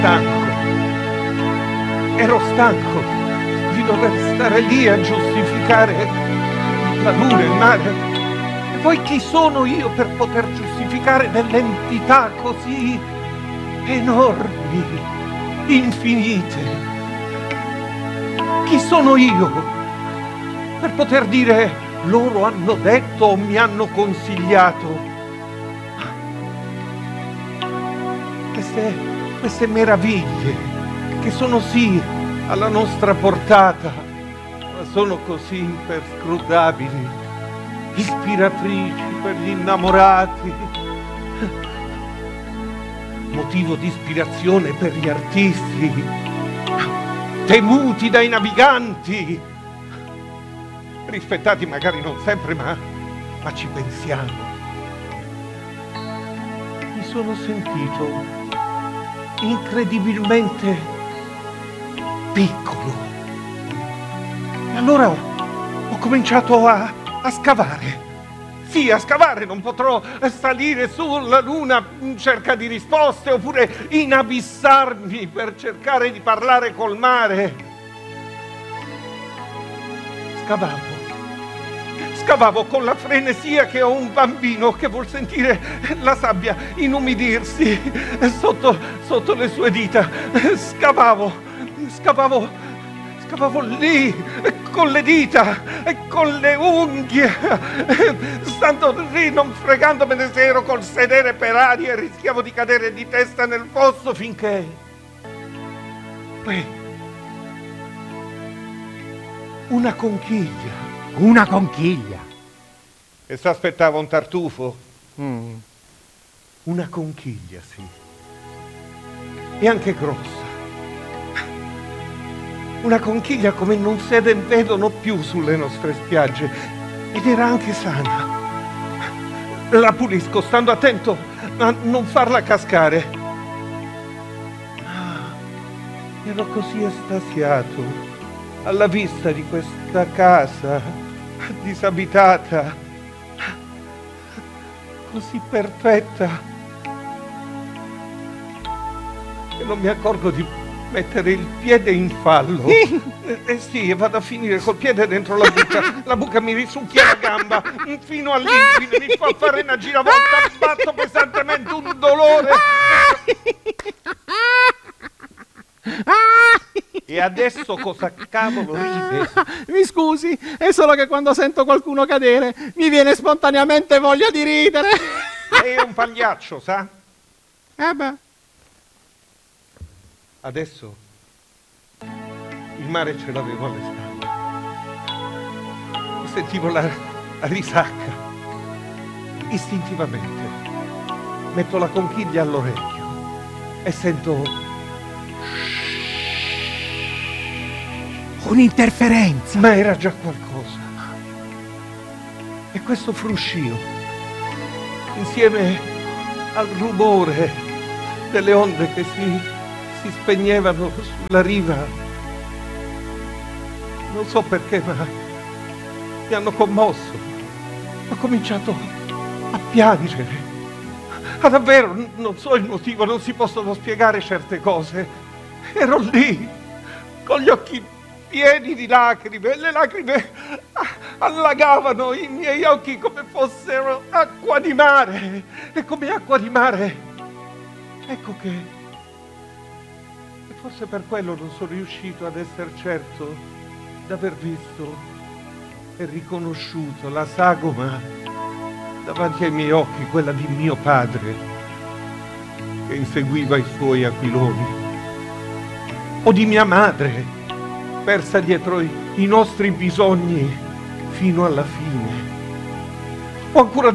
Ero stanco di dover stare lì a giustificare la luna e il mare. E poi chi sono io per poter giustificare delle entità così enormi, infinite? Chi sono io per poter dire loro hanno detto o mi hanno consigliato? Queste meraviglie che sono sì alla nostra portata, ma sono così imperscrutabili, ispiratrici per gli innamorati, motivo di ispirazione per gli artisti, temuti dai naviganti, rispettati magari non sempre, ma ci pensiamo. Mi sono sentito incredibilmente piccolo. E allora ho cominciato a scavare. Sì, a scavare, non potrò salire sulla luna in cerca di risposte, oppure inabissarmi per cercare di parlare col mare. Scavavo con la frenesia che ho un bambino che vuol sentire la sabbia inumidirsi sotto le sue dita. Scavavo lì con le dita e con le unghie, stando lì non fregandomene se ero col sedere per aria e rischiavo di cadere di testa nel fosso, finché una conchiglia. Una conchiglia. E si aspettava un tartufo? Una conchiglia, sì. E anche grossa. Una conchiglia come non se ne vedono più sulle nostre spiagge. Ed era anche sana. La pulisco, stando attento a non farla cascare. Ero così estasiato alla vista di questa casa disabitata, così perfetta, che non mi accorgo di mettere il piede in fallo. Sì, vado a finire col piede dentro la buca. La buca mi risucchia la gamba fino all'inguine, mi fa fare una giravolta, batto pesantemente, un dolore. E adesso cosa cavolo ride? Mi scusi, è solo che quando sento qualcuno cadere mi viene spontaneamente voglia di ridere. È un pagliaccio, sa? Beh. Adesso il mare ce l'avevo alle spalle. Sentivo la risacca. Istintivamente metto la conchiglia all'orecchio e sento un'interferenza. Ma era già qualcosa. E questo fruscio, insieme al rumore delle onde che si spegnevano sulla riva, non so perché, ma mi hanno commosso. Ho cominciato a piangere. Ma davvero, non so il motivo, non si possono spiegare certe cose. Ero lì, con gli occhi pieni di lacrime, e le lacrime allagavano i miei occhi come fossero acqua di mare. E come acqua di mare, ecco che forse per quello non sono riuscito ad essere certo d'aver visto e riconosciuto la sagoma davanti ai miei occhi, quella di mio padre che inseguiva i suoi aquiloni, o di mia madre persa dietro i nostri bisogni fino alla fine, o ancora